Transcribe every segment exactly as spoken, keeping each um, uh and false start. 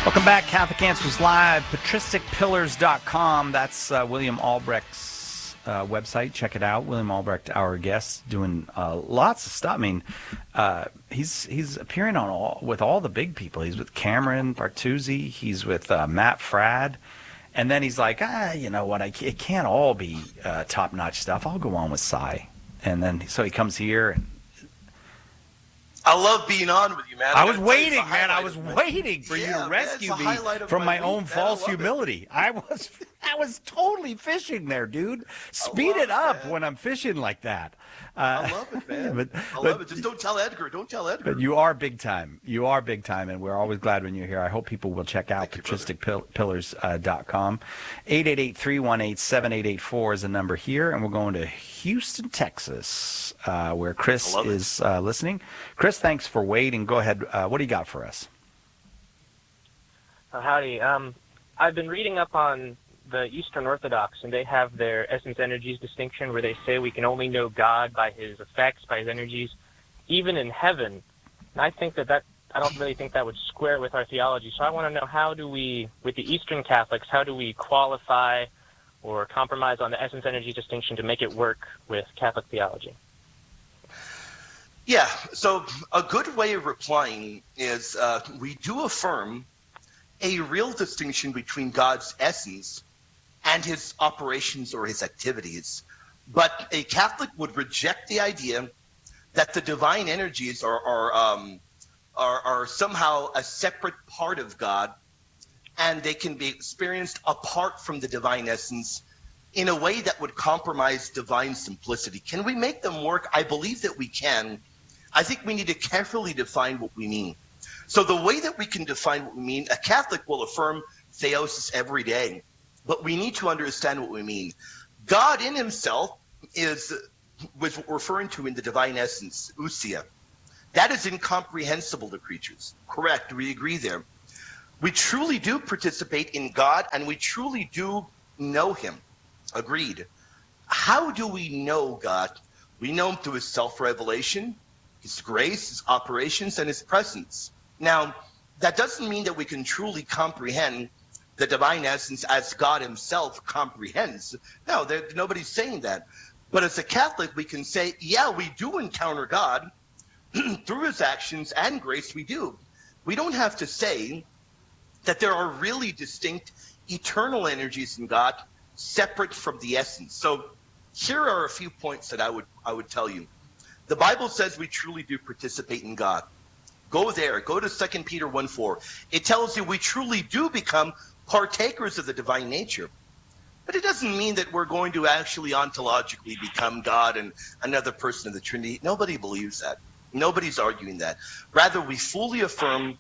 Welcome back, Catholic Answers Live, patristic pillars dot com. That's uh, William Albrecht's uh, website. Check it out. William Albrecht, our guest, doing uh, lots of stuff. I mean, uh, he's he's appearing on all with all the big people. He's with Cameron Bartuzzi. He's with uh, Matt Fradd. And then he's like, ah, you know what? I, it can't all be uh, top-notch stuff. I'll go on with Cy. And then so he comes here and I love being on with you, man. I was waiting, man. I was waiting for you Yeah, to man, rescue it's a me highlight of from my my own week, man. I false love it. humility. I was, I was totally fishing there, dude. Speed love it it, up man. when I'm fishing like that. Uh, I love it, man. but, I love but- it. Just don't tell Edgar. Don't tell Edgar. But you are big time. You are big time, and we're always glad when you're here. I hope people will check out Thank you, patristic pillars dot com. eight eight eight, three one eight, seven eight eight four is the number here, and we're going to Houston, Texas, uh, where Chris I love it. is uh, listening. Chris, thanks for waiting. Go ahead. Uh, what do you got for us? Uh, howdy. Um, I've been reading up on the Eastern Orthodox, and they have their essence energies distinction where they say we can only know God by his effects, by his energies, even in heaven. And I think that that, I don't really think that would square with our theology. So I want to know, how do we, with the Eastern Catholics, how do we qualify or compromise on the essence energy distinction to make it work with Catholic theology? Yeah, so a good way of replying is uh, we do affirm a real distinction between God's essence and his operations or his activities. But a Catholic would reject the idea that the divine energies are, are, um, are, are somehow a separate part of God, and they can be experienced apart from the divine essence in a way that would compromise divine simplicity. Can we make them work? I believe that we can. I think we need to carefully define what we mean. So the way that we can define what we mean, a Catholic will affirm theosis every day, but we need to understand what we mean. God in himself is was referring to in the divine essence, ousia. That is incomprehensible to creatures. Correct, we agree there. We truly do participate in God, and we truly do know him. Agreed. How do we know God? We know him through his self-revelation, his grace, his operations, and his presence. Now, that doesn't mean that we can truly comprehend the divine essence as God himself comprehends. No, there, nobody's saying that. But as a Catholic, we can say, yeah, we do encounter God through his actions and grace. We do. We don't have to say that there are really distinct eternal energies in God separate from the essence. So here are a few points that I would I would tell you. The Bible says we truly do participate in God. Go there. Go to Second Peter one four. It tells you we truly do become partakers of the divine nature. But it doesn't mean that we're going to actually ontologically become God and another person of the Trinity. Nobody believes that. Nobody's arguing that. Rather, we fully affirm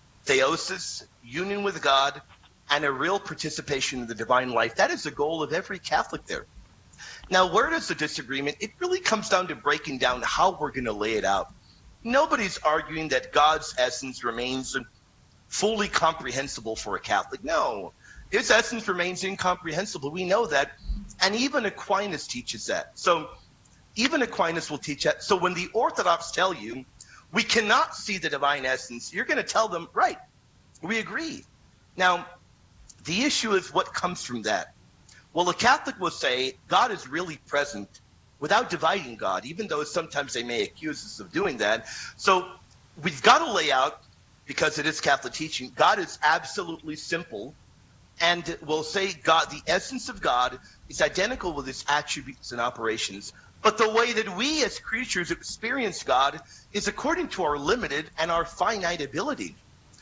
theosis, union with God, and a real participation in the divine life. That is the goal of every Catholic there. Now, where does the disagreement? It really comes down to breaking down how we're going to lay it out. Nobody's arguing that God's essence remains fully comprehensible for a Catholic. No, his essence remains incomprehensible. We know that. And even Aquinas teaches that. So even Aquinas will teach that. So when the Orthodox tell you we cannot see the divine essence, you're going to tell them, right, we agree. Now, the issue is what comes from that. Well, a Catholic will say God is really present without dividing God, even though sometimes they may accuse us of doing that. So we've got to lay out, because it is Catholic teaching, God is absolutely simple, and we'll say God, the essence of God is identical with his attributes and operations. But the way that we as creatures experience God is according to our limited and our finite ability.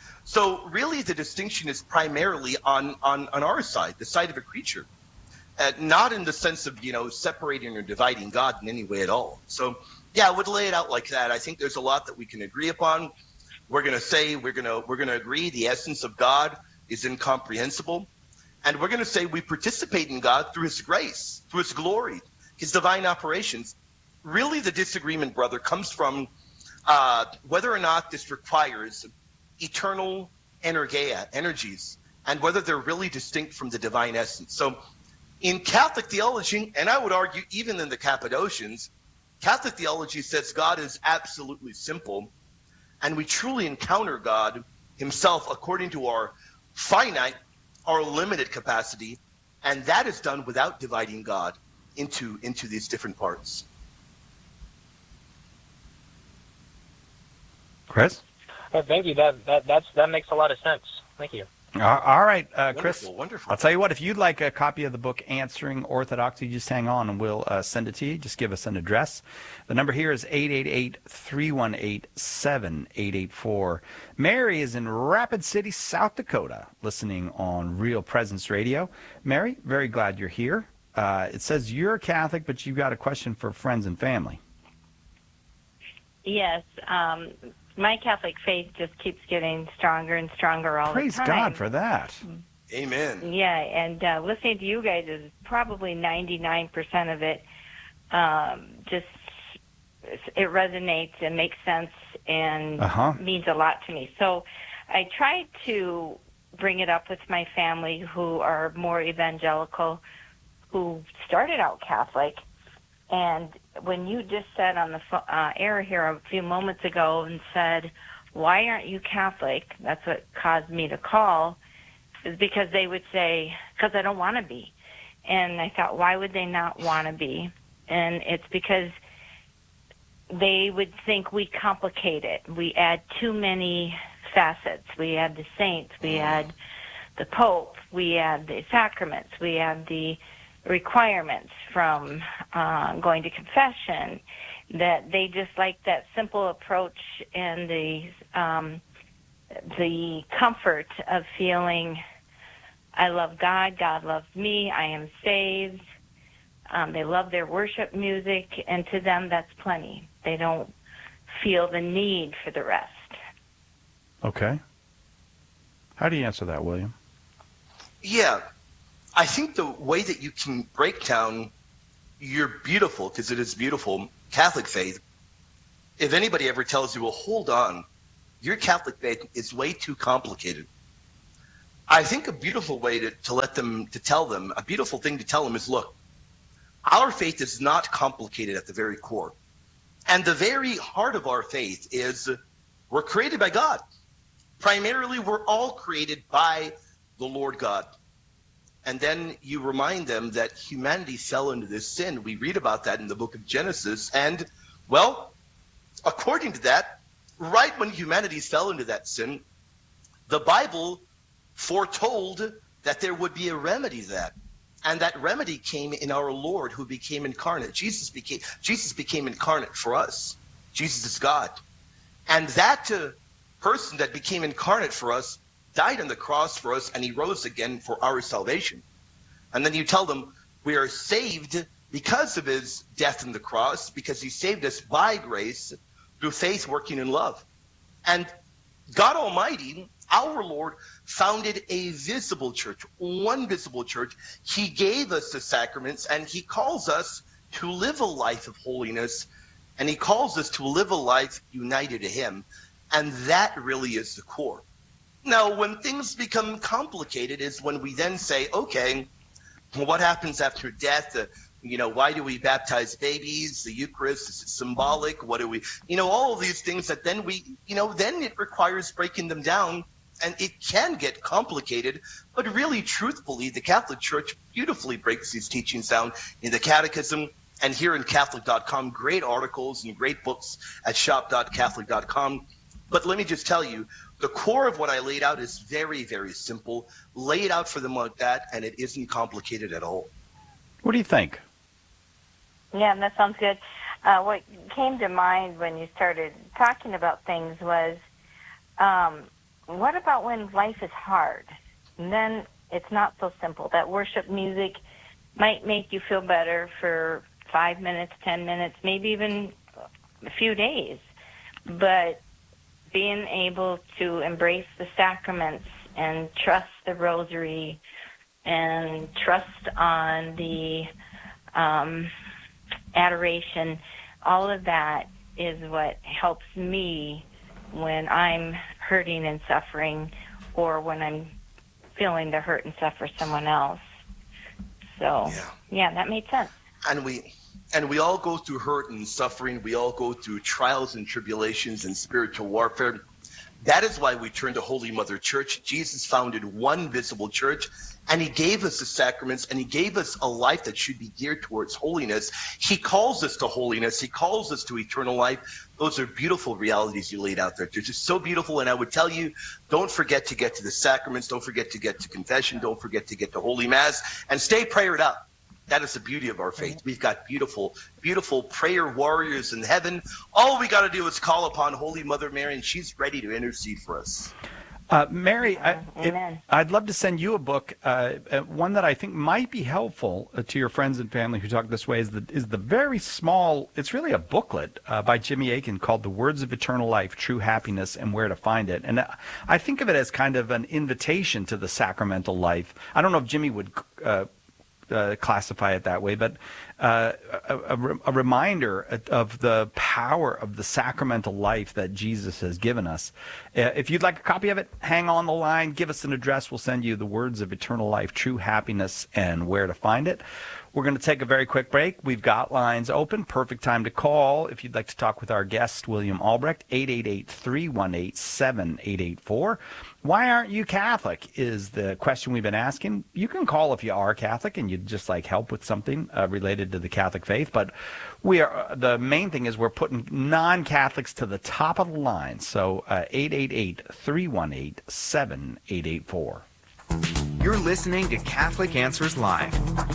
So really the distinction is primarily on, on, on our side, the side of a creature. Uh, not in the sense of, you know, separating or dividing God in any way at all. So, yeah, I would lay it out like that. I think there's a lot that we can agree upon. We're going to say we're going to we're going to agree the essence of God is incomprehensible, and we're going to say we participate in God through his grace, through his glory, his divine operations. Really, the disagreement, brother, comes from uh, whether or not this requires eternal energeia, energies, and whether they're really distinct from the divine essence. So in Catholic theology, and I would argue even in the Cappadocians, Catholic theology says God is absolutely simple, and we truly encounter God himself according to our finite, our limited capacity, and that is done without dividing God into, into these different parts. Chris? Uh, thank you. That, that, that's, that makes a lot of sense. Thank you. All right, uh, Chris. Wonderful, wonderful. I'll tell you what, if you'd like a copy of the book Answering Orthodoxy, just hang on and we'll uh, send it to you. Just give us an address. The number here is eight eight eight, three one eight, seven eight eight four. Mary is in Rapid City, South Dakota, listening on Real Presence Radio. Mary, very glad you're here. Uh, it says you're a Catholic, but you've got a question for friends and family. Yes. Um, my Catholic faith just keeps getting stronger and stronger all Praise the time. Praise God for that. Amen. Yeah, and uh, listening to you guys is probably ninety-nine percent of it. Um, just it resonates and makes sense and uh-huh. means a lot to me. So I try to bring it up with my family who are more evangelical, who started out Catholic. And when you just said on the uh, air here a few moments ago and said, why aren't you Catholic? That's what caused me to call, is because they would say, because I don't want to be. And I thought, why would they not want to be? And it's because they would think we complicate it. We add too many facets. We add the saints. We add the Pope. We add the sacraments. We add the requirements from uh, going to confession, that they just like that simple approach and the um, the comfort of feeling I love God, God loves me, I am saved. Um, they love their worship music, and to them that's plenty. They don't feel the need for the rest. Okay. How do you answer that, William? Yeah. I think the way that you can break down your beautiful, because it is beautiful, Catholic faith, if anybody ever tells you, well, hold on, your Catholic faith is way too complicated. I think a beautiful way to, to let them, to tell them, a beautiful thing to tell them is, look, our faith is not complicated at the very core. And the very heart of our faith is we're created by God. Primarily, we're all created by the Lord God. And then you remind them that humanity fell into this sin. We read about that in the book of Genesis. And, well, according to that, right when humanity fell into that sin, the Bible foretold that there would be a remedy to that. And that remedy came in our Lord, who became incarnate. Jesus became, Jesus became incarnate for us. Jesus is God. And that uh, person that became incarnate for us died on the cross for us, and he rose again for our salvation. And then you tell them we are saved because of his death on the cross, because he saved us by grace through faith working in love. And God Almighty, our Lord, founded a visible church, one visible church. He gave us the sacraments, and he calls us to live a life of holiness, and he calls us to live a life united to him. And that really is the core. Now, when things become complicated is when we then say, okay, well, what happens after death? Uh, you know, why do we baptize babies? The Eucharist, is it symbolic? What do we, you know, all of these things that then we, you know, then it requires breaking them down, and it can get complicated. But really, truthfully, the Catholic Church beautifully breaks these teachings down in the Catechism and here in Catholic dot com. Great articles and great books at shop dot Catholic dot com. But let me just tell you, the core of what I laid out is very, very simple. Lay it out for them like that, and it isn't complicated at all. What do you think? Yeah, that sounds good. Uh, what came to mind when you started talking about things was, um, what about when life is hard? And then it's not so simple. That worship music might make you feel better for five minutes, ten minutes, maybe even a few days. But being able to embrace the sacraments and trust the rosary and trust on the um, adoration, all of that is what helps me when I'm hurting and suffering, or when I'm feeling the hurt and suffer someone else. So, yeah, yeah that made sense. And we and we all go through hurt and suffering. We all go through trials and tribulations and spiritual warfare. That is why we turn to Holy Mother Church. Jesus founded one visible church, and he gave us the sacraments, and he gave us a life that should be geared towards holiness. He calls us to holiness. He calls us to eternal life. Those are beautiful realities you laid out there. They're just so beautiful, and I would tell you, don't forget to get to the sacraments. Don't forget to get to confession. Don't forget to get to Holy Mass, and stay prayered up. That is the beauty of our faith. We've got beautiful, beautiful prayer warriors in heaven. All we got to do is call upon Holy Mother Mary, and she's ready to intercede for us. Uh, Mary, I, it, Amen. I'd love to send you a book. Uh, uh, one that I think might be helpful uh, to your friends and family who talk this way is the, is the very small, it's really a booklet uh, by Jimmy Akin called The Words of Eternal Life, True Happiness, and Where to Find It. And uh, I think of it as kind of an invitation to the sacramental life. I don't know if Jimmy would uh, Uh, classify it that way, but uh, a, a, a reminder of the power of the sacramental life that Jesus has given us. Uh, if you'd like a copy of it, hang on the line, give us an address. We'll send you The Words of Eternal Life, True Happiness, and Where to Find It. We're going to take a very quick break. We've got lines open. Perfect time to call if you'd like to talk with our guest, William Albrecht, eight eight eight, three one eight, seven eight eight four. Why aren't you Catholic is the question we've been asking. You can call if you are Catholic and you'd just like help with something uh, related to the Catholic faith. But we are uh, the main thing is we're putting non-Catholics to the top of the line. So uh, eight eight eight, three one eight, seven eight eight four. You're listening to Catholic Answers Live.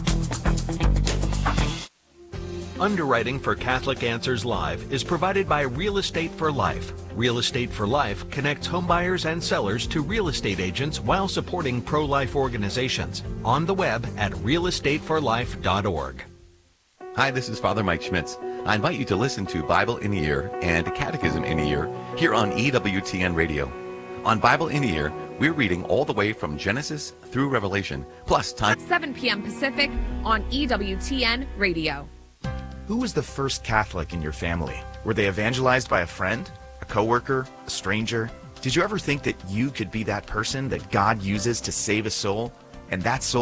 Underwriting for Catholic Answers Live is provided by Real Estate for Life. Real Estate for Life connects homebuyers and sellers to real estate agents while supporting pro-life organizations. On the web at real estate for life dot org. Hi, this is Father Mike Schmitz. I invite you to listen to Bible in a Year and Catechism in a Year here on E W T N Radio. On Bible in a Year, we're reading all the way from Genesis through Revelation, plus time. seven p.m. Pacific on E W T N Radio. Who was the first Catholic in your family? Were they evangelized by a friend, a coworker, a stranger? Did you ever think that you could be that person that God uses to save a soul, and that soul